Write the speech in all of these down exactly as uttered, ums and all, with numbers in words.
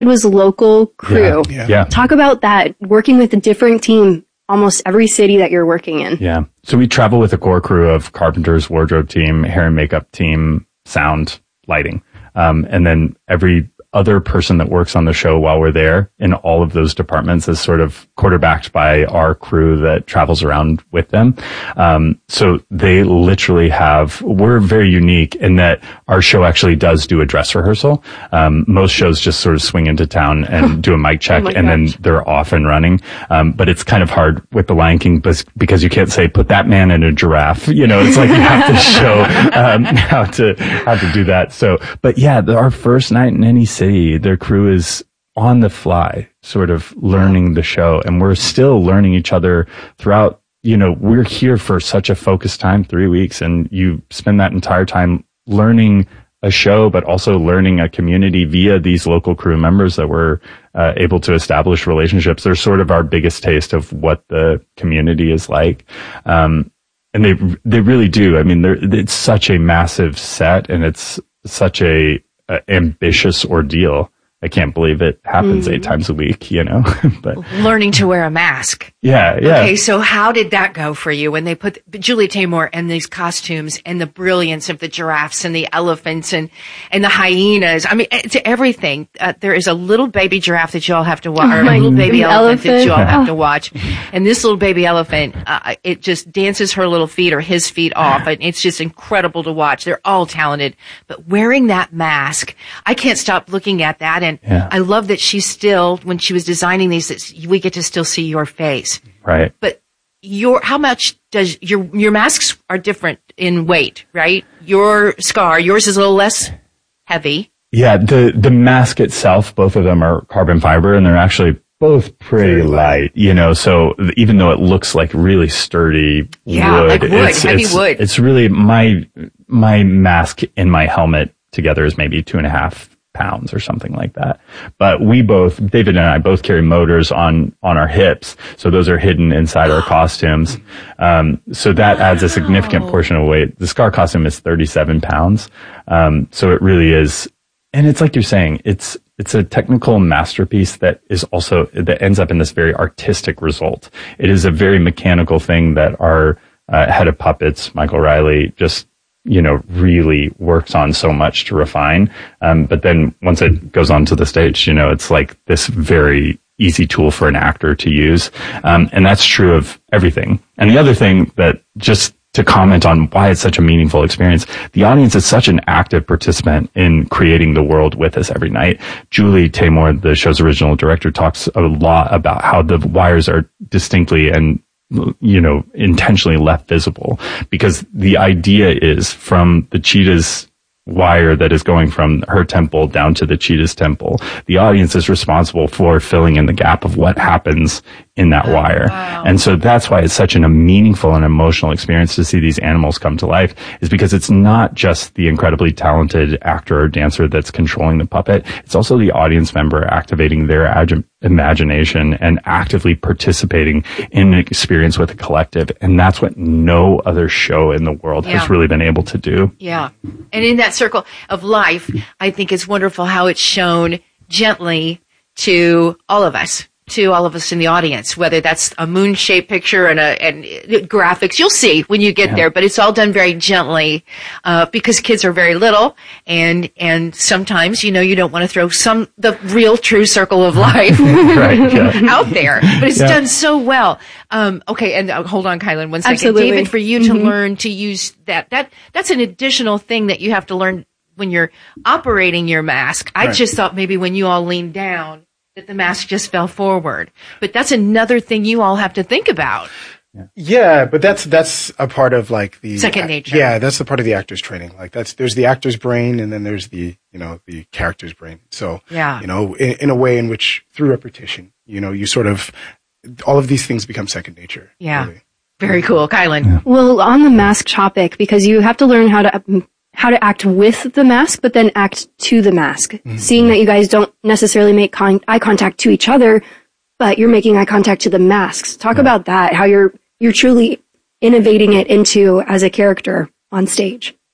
It was local crew. Yeah. yeah. Talk about that, working with a different team almost every city that you're working in. Yeah. So we travel with a core crew of carpenters, wardrobe team, hair and makeup team, sound, lighting. Um, and then every other person that works on the show while we're there in all of those departments is sort of quarterbacked by our crew that travels around with them. Um, so they literally have, we're very unique in that our show actually does do a dress rehearsal. Um, most shows just sort of swing into town and do a mic check oh and gosh. then they're off and running. Um, but it's kind of hard with the Lion King because you can't say, put that man in a giraffe. You know, it's like you have to show, um, how to, how to do that. So, but yeah, the, our first night in any city, their crew is on the fly, sort of learning the show. And we're still learning each other throughout, you know, we're here for such a focused time, three weeks, and you spend that entire time learning a show, but also learning a community via these local crew members that we're uh, able to establish relationships. They're sort of our biggest taste of what the community is like. Um, and they, they really do. I mean, it's such a massive set and it's such a, a ambitious ordeal. I can't believe it happens mm. eight times a week, you know, but learning to wear a mask. Yeah. Yeah. Okay. So how did that go for you when they put Julie Taymor and these costumes and the brilliance of the giraffes and the elephants and, and the hyenas? I mean, it's everything. Uh, there is a little baby giraffe that you all have to watch, or a little baby elephant, elephant that you all have to watch. And this little baby elephant, uh, it just dances her little feet or his feet off. And it's just incredible to watch. They're all talented, but wearing that mask, I can't stop looking at that. And Yeah. I love that she's still, when she was designing these, that we get to still see your face. Right. But your, how much does your, your masks are different in weight, right? Your scar, yours is a little less heavy. Yeah. The, the mask itself, both of them are carbon fiber and they're actually both pretty light, you know, so even though it looks like really sturdy yeah, wood, like wood, it's, heavy it's, wood. It's really my, my mask and my helmet together is maybe two and a half pounds or something like that. But we both, David and I both carry motors on, on our hips. So those are hidden inside our costumes. Um, so that adds a significant portion of weight. The Scar costume is thirty-seven pounds. Um, so it really is, and it's like you're saying, it's, it's a technical masterpiece that is also, that ends up in this very artistic result. It is a very mechanical thing that our uh, head of puppets, Michael Riley, just you know, really works on so much to refine. Um, but then once it goes onto the stage, you know, it's like this very easy tool for an actor to use. Um, and that's true of everything. And the other thing that just to comment on why it's such a meaningful experience, the audience is such an active participant in creating the world with us every night. Julie Taymor, the show's original director, talks a lot about how the wires are distinctly and you know, intentionally left visible because the idea is from the cheetah's wire that is going from her temple down to the cheetah's temple. The audience is responsible for filling in the gap of what happens in that oh, wire. Wow. And so that's why it's such an, a meaningful and emotional experience to see these animals come to life is because it's not just the incredibly talented actor or dancer that's controlling the puppet. It's also the audience member activating their ag- imagination and actively participating in an experience with a collective. And that's what no other show in the world yeah. has really been able to do. Yeah. And in that circle of life, I think it's wonderful how it's shown gently to all of us. To all of us in the audience, whether that's a moon-shaped picture and a and graphics, you'll see when you get yeah. there. But it's all done very gently uh, because kids are very little, and and sometimes you know you don't want to throw some the real true circle of life right, yeah. out there. But it's yeah. done so well. Um, okay, and uh, hold on, Kylan, one second. Absolutely. David, for you mm-hmm. to learn to use that that that's an additional thing that you have to learn when you're operating your mask. I right. just thought maybe when you all leaned down, that the mask just fell forward. But that's another thing you all have to think about. Yeah. yeah, but that's that's a part of like the second nature. Yeah, that's the part of the actor's training. Like that's there's the actor's brain and then there's the, you know, the character's brain. So, yeah. you know, in, in a way in which through repetition, you know, you sort of all of these things become second nature. Yeah. Really. Very cool, Kylan. Yeah. Well, on the mask topic, because you have to learn how to how to act with the mask, but then act to the mask. Mm-hmm. Seeing that you guys don't necessarily make con- eye contact to each other, but you're making eye contact to the masks. Talk yeah. about that, how you're you're truly innovating it into as a character on stage.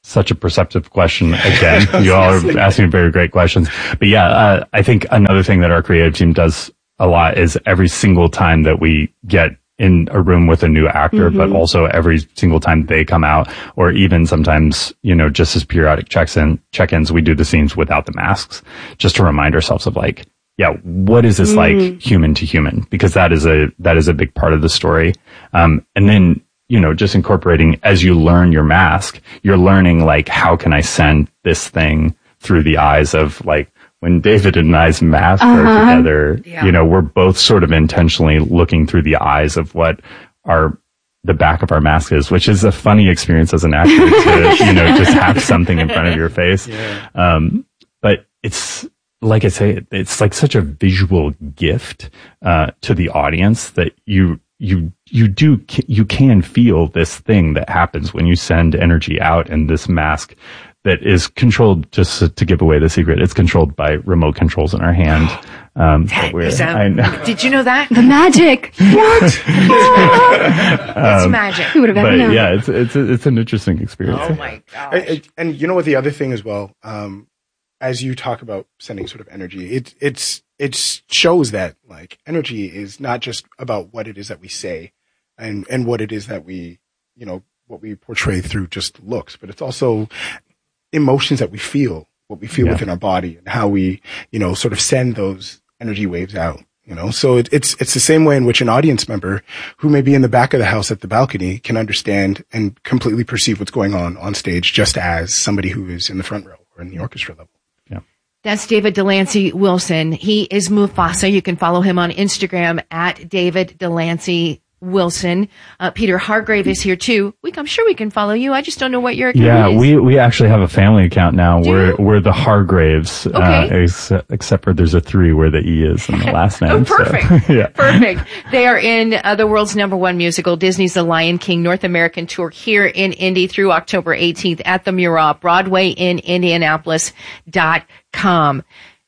such a perceptive question again. You all are asking very great questions. But yeah, uh, I think another thing that our creative team does a lot is every single time that we get in a room with a new actor, mm-hmm. but also every single time they come out, or even sometimes, you know, just as periodic checks in, check-ins, we do the scenes without the masks, just to remind ourselves of like, yeah, what is this mm-hmm. like human to human? Because that is a, that is a big part of the story. Um, and then, you know, just incorporating as you learn your mask, you're learning like, how can I send this thing through the eyes of like, when David and I's masks uh-huh. are together, yeah. you know, we're both sort of intentionally looking through the eyes of what our, the back of our mask is, which is a funny experience as an actor to, you know, just have something in front of your face. Yeah. Um, but it's, like I say, it's like such a visual gift, uh, to the audience that you, you, you do, you can feel this thing that happens when you send energy out, and this mask that is controlled, just to give away the secret, it's controlled by remote controls in our hand. Um, that is, um, I know. Did you know that? The magic. What? It's um, magic. Who would have ever but known? Yeah, it's, it's, it's an interesting experience. Oh my gosh. And, and you know what, the other thing as well, um, as you talk about sending sort of energy, it, it's, it shows that like energy is not just about what it is that we say and, and what it is that we, you know, what we portray through just looks, but it's also emotions that we feel, what we feel yeah. within our body, and how we, you know, sort of send those energy waves out, you know? So it, it's, it's the same way in which an audience member who may be in the back of the house at the balcony can understand and completely perceive what's going on on stage, just as somebody who is in the front row or in the orchestra level. Yeah. That's David Delancey Wilson. He is Mufasa. You can follow him on Instagram at David Delancey Wilson. Uh, Peter Hargrave is here too. We, I'm sure we can follow you. I just don't know what your account yeah, is. we we actually have a family account now. Do we're you? we're the Hargraves, okay. uh, ex- except for there's a three where the E is in the last name. Oh, perfect. So, yeah. Perfect. They are in uh, the world's number one musical, Disney's The Lion King North American Tour, here in Indy through October eighteenth at the Mural, Broadway in Indianapolis dot com.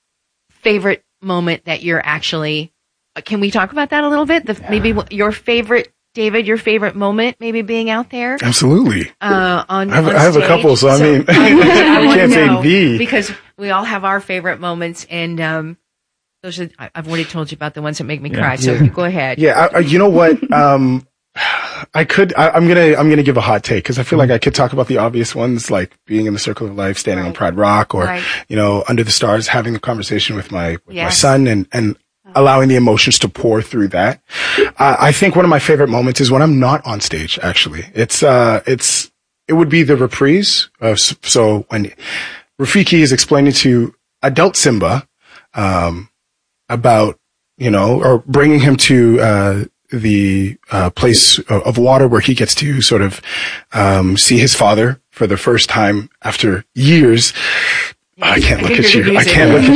Favorite moment that you're actually, uh, can we talk about that a little bit? The, yeah. Maybe your favorite, David, your favorite moment maybe being out there? Absolutely. Uh, on, I have, on I have a couple, so, so I mean, I, I, I can't say the. Because we all have our favorite moments, and um, those are, I, I've already told you about the ones that make me yeah. cry, so yeah. you go ahead. Yeah, I, you know what? um, I could, I, I'm gonna, I'm gonna give a hot take, because I feel like I could talk about the obvious ones, like being in the Circle of Life, standing right. on Pride Rock, or, right. you know, Under the Stars, having a conversation with my, with yes. my son, and, and, allowing the emotions to pour through that. Uh, I think one of my favorite moments is when I'm not on stage, actually. It's, uh, it's, it would be the reprise. Uh, so when Rafiki is explaining to adult Simba, um, about, you know, or bringing him to, uh, the, uh, place of water where he gets to sort of, um, see his father for the first time after years. I can't look at you. I can't look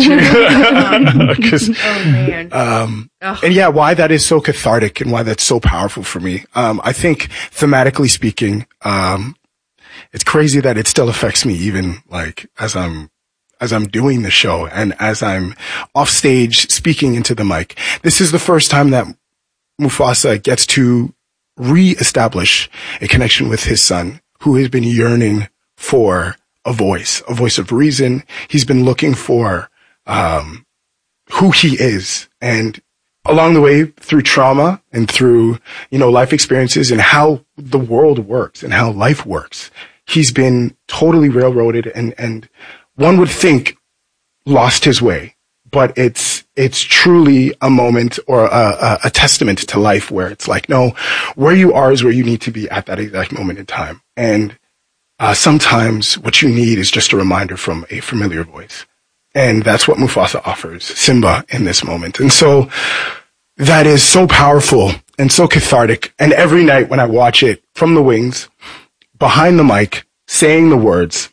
at you. Cause, oh man. Um, and yeah, why that is so cathartic and why that's so powerful for me. Um, I think thematically speaking, um, it's crazy that it still affects me even like as I'm, as I'm doing the show and as I'm off stage speaking into the mic. This is the first time that Mufasa gets to reestablish a connection with his son, who has been yearning for a voice, a voice of reason. He's been looking for, um, who he is. And along the way, through trauma and through, you know, life experiences and how the world works and how life works, he's been totally railroaded and, and one would think lost his way. But it's, it's truly a moment or a, a, a testament to life where it's like, no, where you are is where you need to be at that exact moment in time. And Uh, sometimes what you need is just a reminder from a familiar voice. And that's what Mufasa offers Simba in this moment. And so that is so powerful and so cathartic. And every night when I watch it from the wings, behind the mic, saying the words,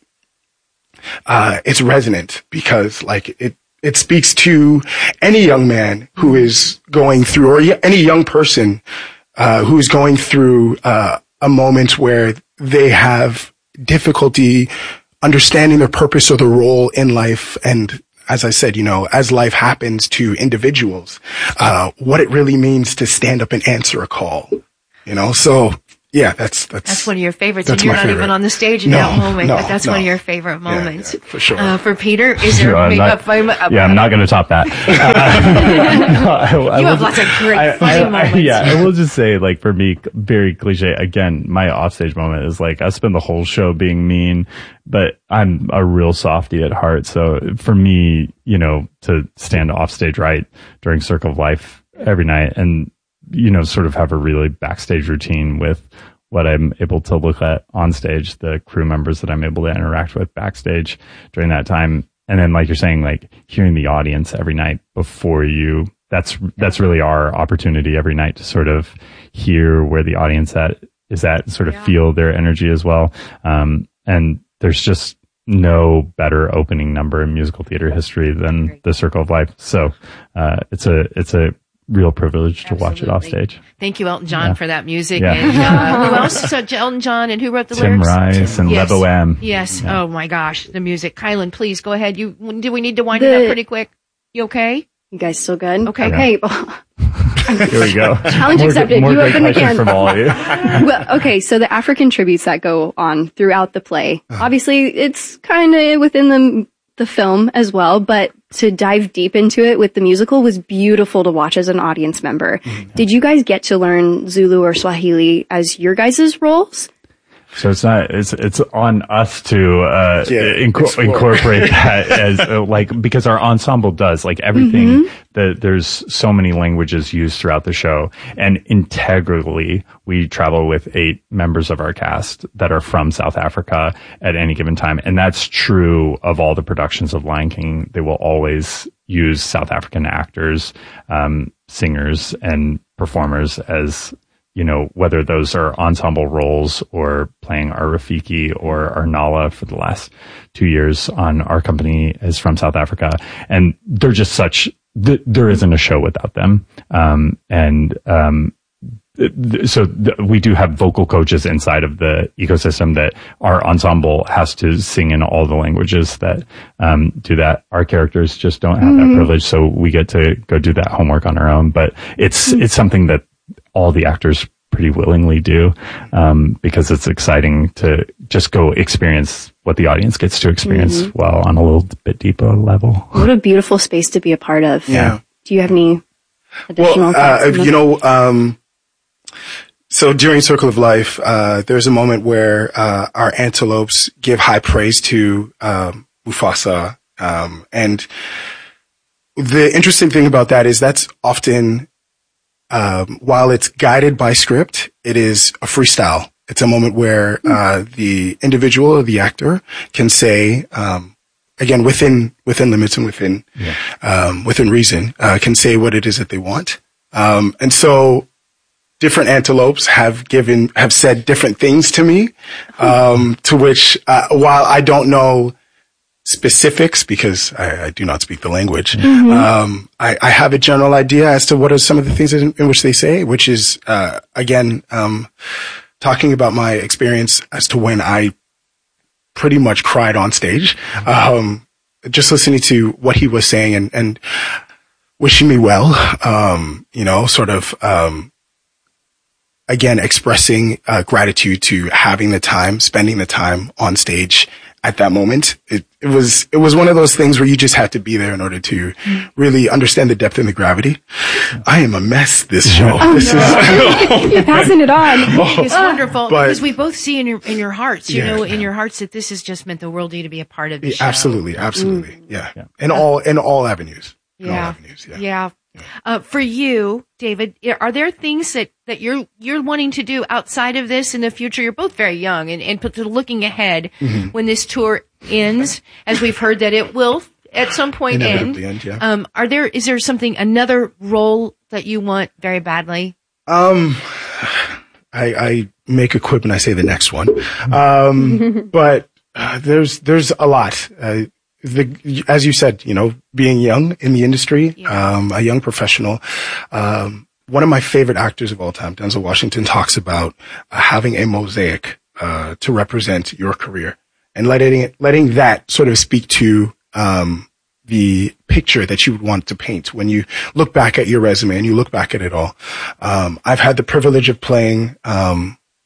uh, it's resonant because like it, it speaks to any young man who is going through, or any young person, uh, who is going through, uh, a moment where they have difficulty understanding their purpose or their role in life. And as I said, you know, as life happens to individuals, uh, what it really means to stand up and answer a call, you know? So Yeah, that's, that's, that's one of your favorites. And you're not favorite. even on the stage in no, that moment, no, but that's no. one of your favorite moments. Yeah, yeah, for sure. Uh, for Peter, is there no, a not, uh, Yeah, I'm not going to top that. Uh, no, I, I you have will, lots of great I, funny I, moments. I, yeah, I will just say, like, for me, very cliche, again, my offstage moment is like, I spend the whole show being mean, but I'm a real softie at heart. So for me, you know, to stand offstage right during Circle of Life every night and, you know, sort of have a really backstage routine with what I'm able to look at on stage, the crew members that I'm able to interact with backstage during that time. And then, like you're saying, like hearing the audience every night before you, that's, that's really our opportunity every night to sort of hear where the audience at is at, sort of yeah. feel their energy as well. Um, and there's just no better opening number in musical theater history than the Circle of Life. So, uh, it's a, it's a, real privilege to Absolutely. watch it off stage. Thank you, Elton John, yeah. for that music. Yeah. And uh, who else? So Elton John, and who wrote the Tim lyrics? Rice and yes. Lebo M. Yes. Yeah. Oh my gosh, the music. Kylan, please go ahead. You do we need to wind the, it up pretty quick? You okay? You guys still good? Okay. Okay. Here we go. Challenge more, accepted. More you great open questions again. from all of you. Well, okay, so the African tributes that go on throughout the play, uh-huh. obviously it's kind of within the the film as well, but to dive deep into it with the musical was beautiful to watch as an audience member. Mm-hmm. Did you guys get to learn Zulu or Swahili as your guys' roles? So it's not, it's, it's on us to, uh, yeah, inco- incorporate that as, uh, like, because our ensemble does, like, everything, mm-hmm. that there's so many languages used throughout the show. And integrally, we travel with eight members of our cast that are from South Africa at any given time. And that's true of all the productions of Lion King. They will always use South African actors, um, singers and performers as, you know, whether those are ensemble roles or playing our Rafiki or our Nala for the last two years on Our Company is from South Africa. And they're just such, th- there isn't a show without them. Um, and, um, th- so th- we do have vocal coaches inside of the ecosystem that our ensemble has to sing in all the languages that, um, do that. Our characters just don't have mm-hmm. that privilege. So we get to go do that homework on our own, but it's, mm-hmm. it's something that all the actors pretty willingly do, um, because it's exciting to just go experience what the audience gets to experience mm-hmm. well on a little bit deeper level. What a beautiful space to be a part of. Yeah. Do you have any additional well, thoughts? Uh, you know, um, so during Circle of Life, uh, there's a moment where, uh, our antelopes give high praise to, um, Mufasa. Um, and the interesting thing about that is that's often, Um, while it's guided by script, it is a freestyle. It's a moment where, uh, the individual or the actor can say, um, again, within, within limits and within, yeah. um, within reason, uh, can say what it is that they want. Um, and so different antelopes have given, have said different things to me, um, to which, uh, while I don't know specifics because I, I do not speak the language. Mm-hmm. Um, I, I have a general idea as to what are some of the things in, in which they say, which is, uh, again, um, talking about my experience as to when I pretty much cried on stage, um, just listening to what he was saying and, and wishing me well, um, you know, sort of, um, again, expressing, uh, gratitude to having the time, spending the time on stage at that moment. It, it was, it was one of those things where you just had to be there in order to really understand the depth and the gravity. I am a mess this show. Oh, this no. is, You're passing it on. Oh, it's wonderful but, because we both see in your, in your hearts, you yeah, know, in yeah. your hearts that this has just meant the world to you to be a part of the yeah, show. Absolutely. Absolutely. Mm. Yeah. yeah. In all, in all avenues. In yeah. all avenues. Yeah. Yeah. Uh, for you, David, are there things that, that you're, you're wanting to do outside of this in the future? You're both very young and, and looking ahead mm-hmm. when this tour ends, as we've heard that it will at some point end. end yeah. Um, are there, is there something, another role that you want very badly? Um, I, I make a quip and I say the next one. Um, but, uh, there's, there's a lot. Uh, The, as you said, you know, being young in the industry, yeah. um, a young professional, um, one of my favorite actors of all time, Denzel Washington, talks about uh, having a mosaic, uh, to represent your career and letting it, letting that sort of speak to, um, the picture that you would want to paint when you look back at your resume and you look back at it all. Um, I've had the privilege of playing, um,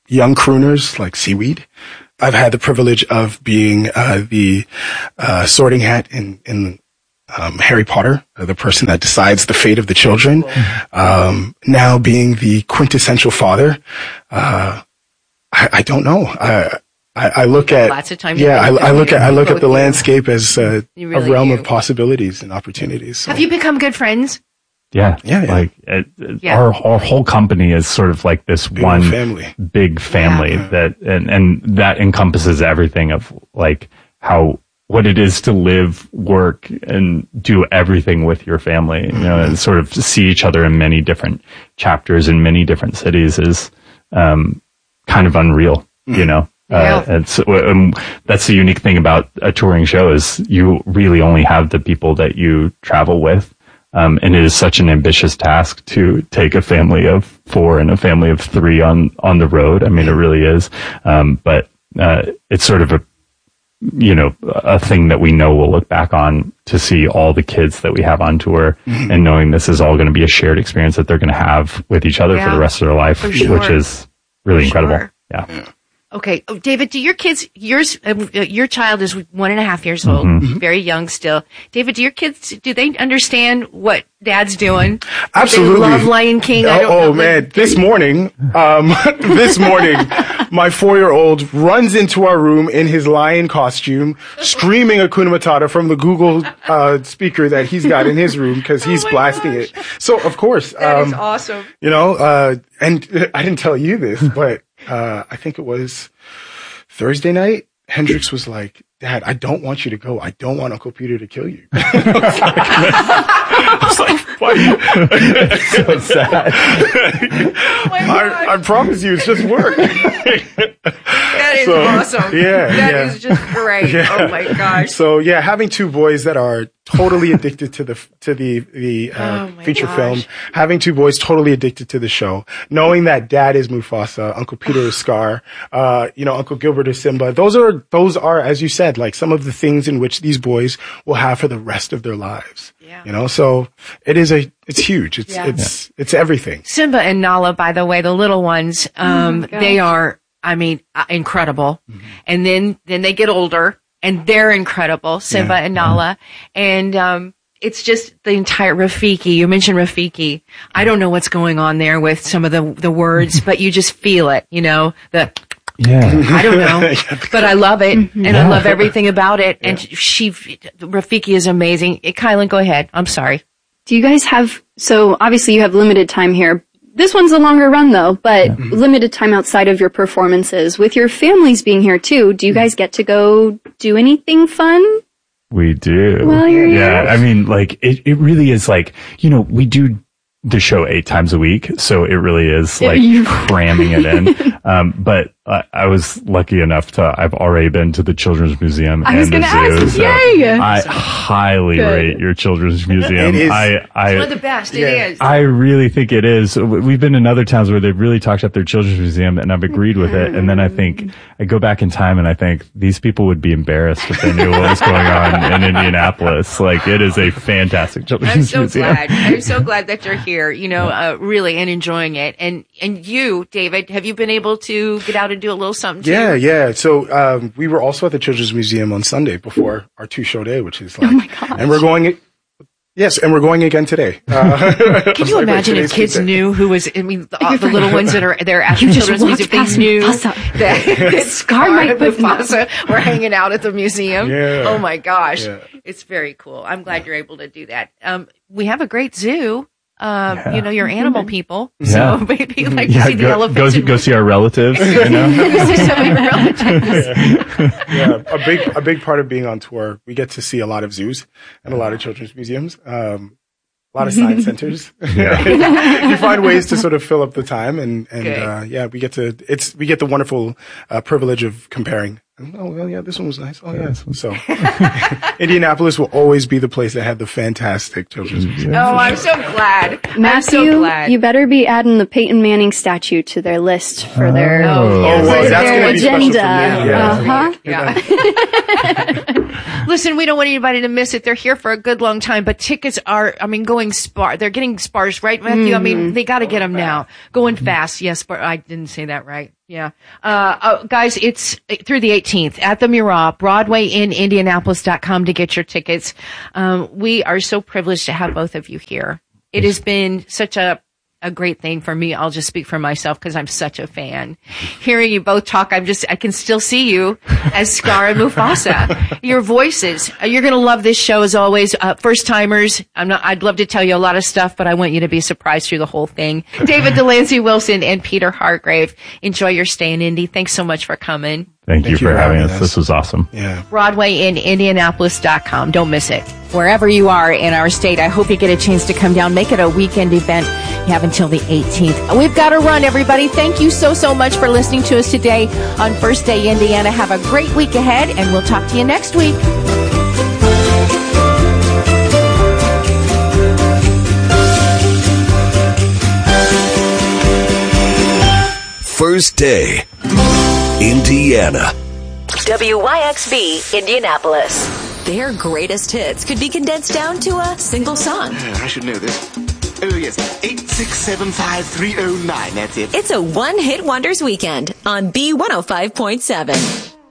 young crooners like Seaweed. I've had the privilege of being uh, the uh, sorting hat in, in um, Harry Potter, uh, the person that decides the fate of the children. Um, now being the quintessential father. Uh, I, I don't know. I, I, I look at lots of time. Yeah, I, I look at I look at the you. landscape as uh, really a realm do. of possibilities and opportunities. So. Have you become good friends? Yeah, yeah, yeah. Like it, it, Yeah. our our whole company is sort of like this Big one family. big family Yeah. that, and and that encompasses everything of like how what it is to live, work, and do everything with your family. You know, and sort of see each other in many different chapters in many different cities is um, kind of unreal. You know. Yeah. Uh, and so, um, that's the unique thing about a touring show is you really only have the people that you travel with. Um, and it is such an ambitious task to take a family of four and a family of three on, on the road. I mean, it really is. Um, but, uh, it's sort of a, you know, a thing that we know we'll look back on to see all the kids that we have on tour mm-hmm. and knowing this is all going to be a shared experience that they're going to have with each other yeah, for the rest of their life, sure. which is really for incredible. Sure. Yeah. yeah. Okay. Oh, David, do your kids, yours, uh, your child is one and a half years old, mm-hmm. very young still. David, do your kids, do they understand what dad's doing? Absolutely. Do they love Lion King? Oh, I don't oh know. man. This morning, um, this morning, my four-year-old runs into our room in his lion costume, screaming Hakuna Matata from the Google, uh, speaker that he's got in his room because he's oh blasting gosh. it. So, of course. That um, is awesome. You know, uh, and I didn't tell you this, but, uh, I think it was Thursday night. Hendrix was like, Dad, I don't want you to go. I don't want Uncle Peter to kill you. I was like, why? So sad. Oh my I, I promise you, it's just work. That is So, awesome. yeah, That yeah. is just great. Yeah. Oh my gosh. So yeah, having two boys that are totally addicted to the to the the uh, Oh my feature gosh. film, having two boys totally addicted to the show, knowing that Dad is Mufasa, Uncle Peter is Scar, uh, you know, Uncle Gilbert is Simba. Those are those are, as you said, like some of the things in which these boys will have for the rest of their lives. Yeah. You know, so it is a it's huge. It's Yeah. it's it's everything. Simba and Nala, by the way, the little ones, um, gosh. they are, I mean, uh, incredible. Mm-hmm. And then, then they get older and they're incredible, Simba Yeah. and Nala. And, um, it's just the entire Rafiki. You mentioned Rafiki. I don't know what's going on there with some of the, the words, but you just feel it, you know, the, Yeah. I don't know, but I love it and I Yeah. love everything about it. And she, Rafiki is amazing. Kylan, go ahead. I'm sorry. Do you guys have, so obviously you have limited time here. This one's a longer run though, but Mm-hmm. limited time outside of your performances. With your families being here too, do you guys get to go do anything fun? We do. Well, you're yeah. here. I mean, like, it, it really is like, you know, we do the show eight times a week. So it really is like You- cramming it in. Um, but I, I was lucky enough to, I've already been to the Children's Museum I and was the gonna zoo. ask, so yay! I highly Good. rate your Children's Museum. It is. I, I, One of the best. Yeah. It is. I really think it is. We've been in other towns where they've really talked up their children's museum and I've agreed with it. And then I think I go back in time and I think these people would be embarrassed if they knew what was going on in Indianapolis. Like it is a fantastic children's I'm so museum. glad. I'm so glad that you're here, you know, uh, really and enjoying it. And, and you, David, have you been able to get out and do a little something too? Yeah, yeah. So um, we were also at the Children's Museum on Sunday before our two show day, which is like, Oh my gosh. and we're going. Yes, and we're going again today. Uh, Can you imagine if kids knew who was, I mean, the, uh, the little ones that are there at the You just children's walked museum, they past knew Mufasa. that Scar might and put- Mufasa were hanging out at the museum. Yeah. Oh my gosh. Yeah. It's very cool. I'm glad you're able to do that. Um, we have a great zoo. Um, Yeah. you know, you're animal people. Yeah. So maybe you'd like to Yeah, see the go, elephants. go, see, and- go see our relatives, you know? Go see some of your relatives. Yeah, a big a big part of being on tour, we get to see a lot of zoos and a lot of children's museums, um, a lot of science centers. Yeah. You find ways to sort of fill up the time, and and Good. uh, yeah, we get to it's we get the wonderful uh, privilege of comparing. Oh well, yeah, this one was nice. Oh yeah, so Indianapolis will always be the place that had the fantastic children's museum. Oh, I'm so glad. I'm Matthew, so glad. you better be adding the Peyton Manning statue to their list for their, Oh, Oh, yes. well, for that's their gonna be special for agenda. me. Yeah. Uh-huh. Yeah. Listen, we don't want anybody to miss it. They're here for a good long time, but tickets are, I mean, going sparse. They're getting sparse, right, Matthew? I mean, they got to get them now. Going fast. Yes, but I didn't say that right. Yeah. Uh, oh, guys, it's through the eighteenth at the Mural, Broadway in Indianapolis dot com to get your tickets. Um, we are so privileged to have both of you here. It has been such a a great thing for me. I'll just speak for myself because I'm such a fan. Hearing you both talk, I'm just, I can still see you as Scar and Mufasa. Your voices. You're going to love this show as always. Uh, first timers. I'm not, I'd love to tell you a lot of stuff, but I want you to be surprised through the whole thing. David Delancey Wilson and Peter Hargrave. Enjoy your stay in Indy. Thanks so much for coming. Thank, Thank you, you for having us. us. This was awesome. Yeah. Broadway in Indianapolis dot com. Don't miss it. Wherever you are in our state, I hope you get a chance to come down. Make it a weekend event. You have until the eighteenth. We've got to run, everybody. Thank you so, so much for listening to us today on First Day Indiana. Have a great week ahead, and we'll talk to you next week. First Day Indiana. W Y X V Indianapolis. Their greatest hits could be condensed down to a single song. Uh, I should know this. Oh, yes. eight six seven five three oh nine. That's it. It's a one-hit wonders weekend on B one oh five point seven.